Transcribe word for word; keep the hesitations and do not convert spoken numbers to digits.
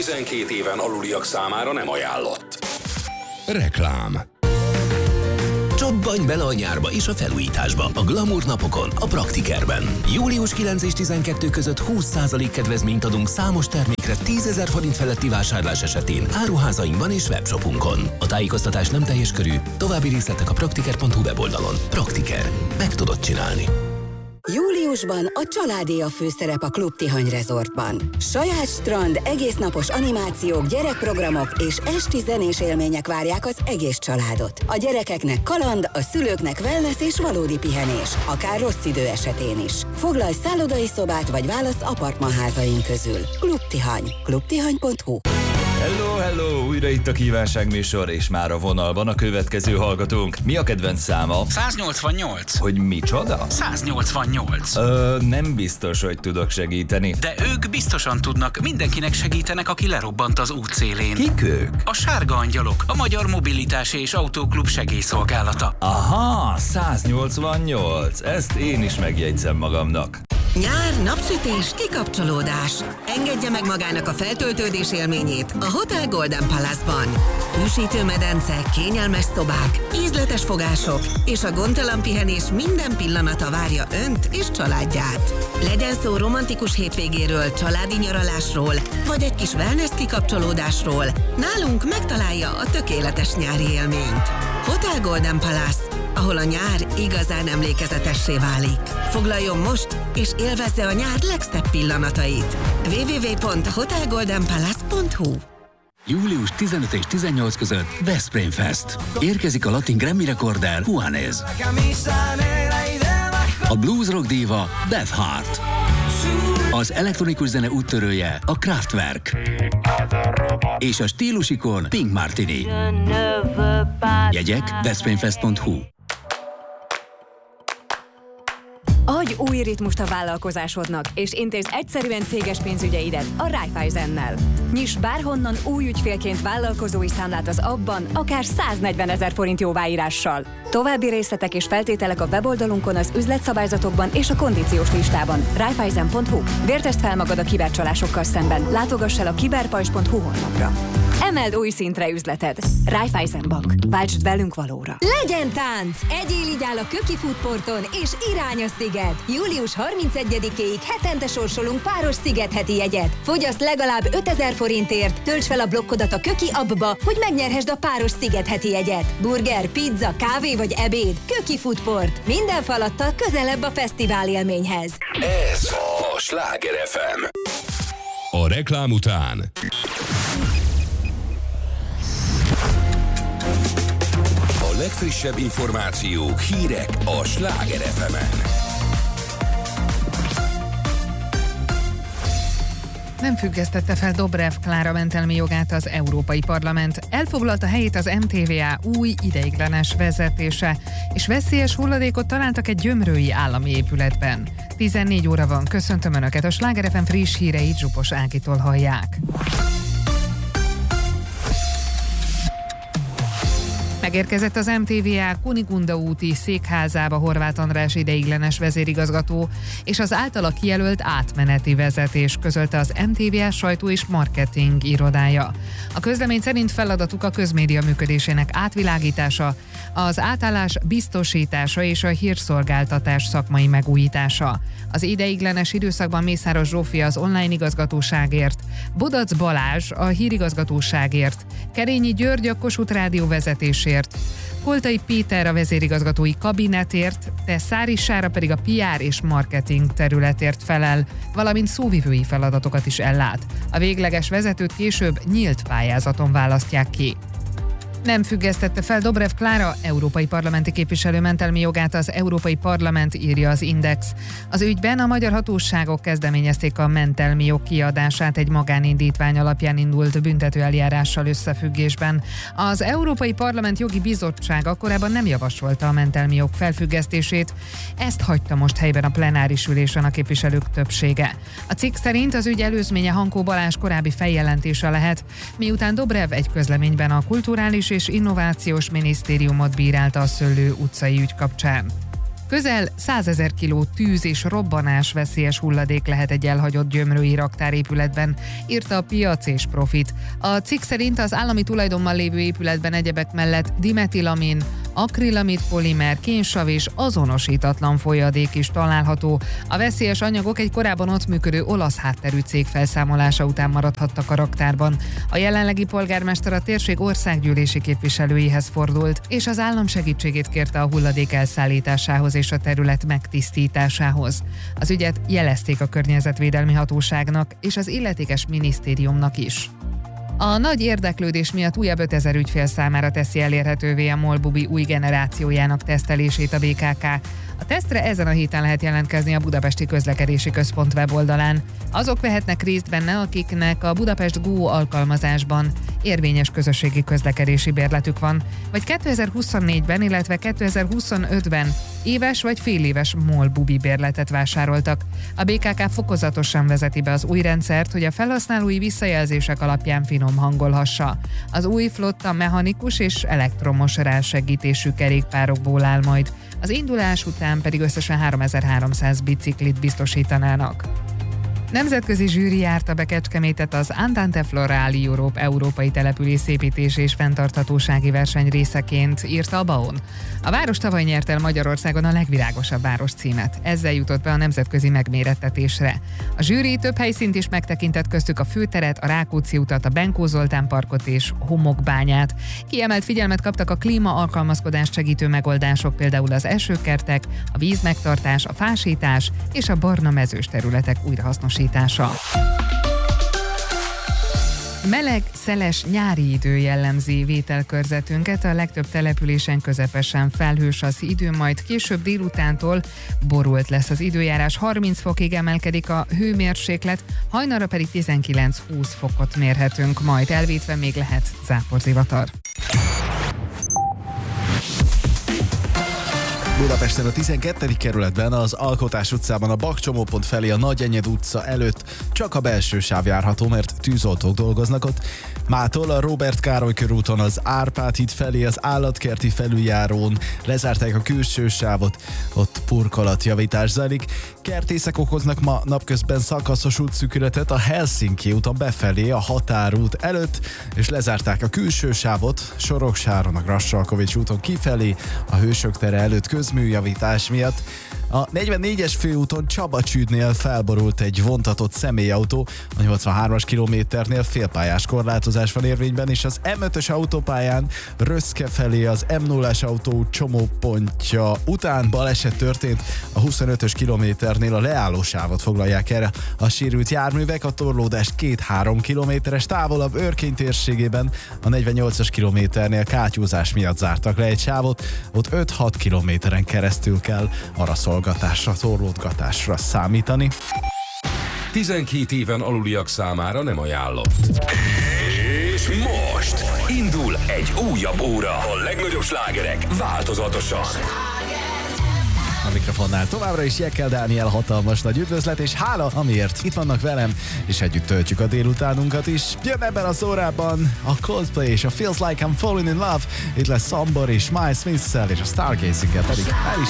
tizenkét éven aluliak számára nem ajánlott. Reklám. Csobbanj bele a nyárba és a felújításba a Glamour napokon, a Praktikerben. július kilencedike és tizenkettő között húsz százalék kedvezményt adunk számos termékre tízezer forint feletti vásárlás esetén áruházainkban és webshopunkon. A tájékoztatás nem teljes körű, további részletek a praktiker pont hu weboldalon. Praktiker. Meg tudod csinálni. Júliusban a családé a főszerep a Klub Tihany Resortban. Saját strand, egésznapos animációk, gyerekprogramok és esti zenés élmények várják az egész családot. A gyerekeknek kaland, a szülőknek wellness és valódi pihenés, akár rossz idő esetén is. Foglalj szállodai szobát vagy válasz apartmanházaink közül. Klub Tihany. klubtihany pont hu. Hello, hello! Újra itt a kívánságműsor, és már a vonalban a következő hallgatónk. Mi a kedvenc száma? száznyolcvannyolc. Hogy micsoda? száznyolcvannyolc. Ö, nem biztos, hogy tudok segíteni. De ők biztosan tudnak, mindenkinek segítenek, aki lerobbant az útszélén. Kik ők? A Sárga Angyalok, a Magyar Mobilitási és Autóklub segélyszolgálata. Aha, száznyolcvannyolc. Ezt én is megjegyzem magamnak. Nyár, napsütés, kikapcsolódás. Engedje meg magának a feltöltődés élményét a Hotel Golden Palace-ban. Hűsítő medence, kényelmes szobák, ízletes fogások és a gondtalan pihenés minden pillanata várja önt és családját. Legyen szó romantikus hétvégéről, családi nyaralásról, vagy egy kis wellness kikapcsolódásról, nálunk megtalálja a tökéletes nyári élményt. Hotel Golden Palace, ahol a nyár igazán emlékezetessé válik. Foglaljon most, és élvezze a nyár legszebb pillanatait. double-u double-u double-u pont hotel golden palace pont hu. július tizenötödike és tizennyolcadika között Veszprém Fest. Érkezik a latin Grammy rekorder Juanes. A blues rock díva Beth Hart. Az elektronikus zene úttörője a Kraftwerk. És a stílusikon Pink Martini. Jegyek veszprémfest pont hu. Adj új ritmust a vállalkozásodnak, és intézz egyszerűen céges pénzügyeidet a Raiffeisennel. Nyiss bárhonnan új ügyfélként vállalkozói számlát az abban, akár száznegyvenezer forint jóváírással. További részletek és feltételek a weboldalunkon, az üzletszabályzatokban és a kondíciós listában. Raiffeisen pont hu. Vértesd fel magad a kibercsalásokkal szemben. Látogass el a kiberpajzs pont hu honlapra. Emeld új szintre üzleted. Raiffeisen Bank. Váltsd velünk valóra. Legyen tánc! Egyél így áll a Köki Foodporton és irány a sziget. július harmincegyedikéig hetente sorsolunk páros szigetheti jegyet. Fogyaszt legalább ötezer forintért, tölts fel a blokkodat a Köki appba, hogy megnyerhesd a páros szigetheti jegyet. Burger, pizza, kávé vagy ebéd. Köki Foodport. Minden falattal közelebb a fesztivál élményhez. Ez a Sláger ef em. A reklám után A legfrissebb információk, hírek a Sláger ef emen. Nem függesztette fel Dobrev Klára mentelmi jogát az Európai Parlament. Elfoglalta helyét az em té vé á új ideiglenes vezetése, és veszélyes hulladékot találtak egy gyömrői állami épületben. tizennégy óra van, köszöntöm Önöket, a Sláger ef em friss híreit Zsupos Ágitól hallják. Megérkezett az em té vé á Kunigunda úti székházába Horváth András ideiglenes vezérigazgató és az általa kijelölt átmeneti vezetés, közölte az em té vé á sajtó és marketing irodája. A közlemény szerint feladatuk a közmédia működésének átvilágítása, az átállás biztosítása és a hírszolgáltatás szakmai megújítása. Az ideiglenes időszakban Mészáros Zsófia az online igazgatóságért, Bodac Balázs a hírigazgatóságért, Kerényi György a Kossuth Rádió vezetésért, Koltai Péter a vezérigazgatói kabinetért, Tesszári Sára pedig a pé er és marketing területért felel, valamint szóvivői feladatokat is ellát. A végleges vezetőt később nyílt pályázaton választják ki. Nem függesztette fel Dobrev Klára európai parlamenti képviselő mentelmi jogát az Európai Parlament, írja az Index. Az ügyben a magyar hatóságok kezdeményezték a mentelmi jog kiadását egy magánindítvány alapján indult büntetőeljárással összefüggésben. Az Európai Parlament jogi bizottsága korábban nem javasolta a mentelmi jog felfüggesztését, ezt hagyta most helyben a plenáris ülésen a képviselők többsége. A cikk szerint az ügy előzménye Hankó Balázs korábbi feljelentése lehet, miután Dobrev egy közleményben a kulturális és innovációs minisztériumot bírálta a Szöllő utcai ügy kapcsán. Közel százezer kiló tűz és robbanás veszélyes hulladék lehet egy elhagyott gyömrői raktárépületben, írta a Piac és Profit. A cikk szerint az állami tulajdonban lévő épületben egyebek mellett dimetilamin, akrilamid polimer, kénsav és azonosítatlan folyadék is található. A veszélyes anyagok egy korábban ott működő olasz hátterű cég felszámolása után maradhattak a raktárban. A jelenlegi polgármester a térség országgyűlési képviselőihez fordult, és az állam segítségét kérte a hulladék elszállításához és a terület megtisztításához. Az ügyet jelezték a környezetvédelmi hatóságnak és az illetékes minisztériumnak is. A nagy érdeklődés miatt újabb ötezer ügyfél számára teszi elérhetővé a MOL-Bubi új generációjának tesztelését a bé ká ká. A tesztre ezen a héten lehet jelentkezni a Budapesti Közlekedési Központ weboldalán. Azok vehetnek részt benne, akiknek a Budapest Go alkalmazásban érvényes közösségi közlekedési bérletük van, vagy kétezer-huszonnégyben, illetve kétezer-huszonötben éves vagy féléves MOL-Bubi bérletet vásároltak. A bé ká ká fokozatosan vezeti be az új rendszert, hogy a felhasználói visszajelzések alapján finom hangolhassa. Az új flotta mechanikus és elektromos rásegítésű kerékpárokból áll majd. Az indulás után pedig összesen háromezer-háromszáz biciklit biztosítanának. Nemzetközi zsűri járta be Kecskemétet az Andante Floral Europe európai településépítés és fenntarthatósági verseny részeként, írta a BAON. A város tavaly nyert el Magyarországon a legvirágosabb város címet. Ezzel jutott be a nemzetközi megmérettetésre. A zsűri több helyszínt is megtekintett, köztük a főteret, a Rákóczi utat, a Benkó Zoltán parkot és Homokbányát. Kiemelt figyelmet kaptak a klíma-alkalmazkodást segítő megoldások, például az esőkertek, a vízmegtartás, a fásítás és a barna mezős területek újrahasznosítása. Meleg, szeles nyári idő jellemzi vételkörzetünket, a legtöbb településen közepesen felhős az idő, majd később délutántól borult lesz az időjárás, harminc fokig emelkedik a hőmérséklet, hajnalra pedig tizenkilenc-húsz fokot mérhetünk, majd elvétve még lehet záporzivatar. Budapesten a tizenkettedik kerületben az Alkotás utcában a Bakcsomópont felé a Nagyenyed utca előtt csak a belső sáv járható, mert tűzoltók dolgoznak ott. Mától a Róbert Károly körúton az Árpád híd felé az állatkerti felüljárón lezárták a külső sávot, ott burkolatjavítás zajlik. Kertészek okoznak ma napközben szakaszos útszűkületet a Helsinki úton befelé a Határút előtt, és lezárták a külső sávot Soroksáron a Grassalkovics úton kifelé a Hősök tere előtt közműjavítás miatt. A negyvennégyes főúton Csabacsüdnél felborult egy vontatott személyautó, a nyolcvanhármas kilométernél félpályás korlátozás van érvényben, és az em ötös autópályán Röszke felé az em nullás autó csomópontja után baleset történt, a huszonötös kilométernél a leállósávot foglalják el a sérült járművek, a torlódás két-három kilométeres távolabb Örkény térségében a negyvennyolcas kilométernél kátyúzás miatt zártak le egy sávot, ott öt-hat kilométeren keresztül kell arra szolgatásra, torlódgatásra számítani. tizenkét éven aluliak számára nem ajánlott. És most indul egy újabb óra. A legnagyobb slágerek változatosan. A mikrofonnál továbbra is Jekkel Dániel, hatalmas nagy üdvözlet, és hála, amiért itt vannak velem, és együtt töltjük a délutánunkat is. Jön ebben az órában a Coldplay és a Feels Like I'm Falling in Love, itt lesz Sambor és Miles Smith-szel, és a Stargazing-el pedig el is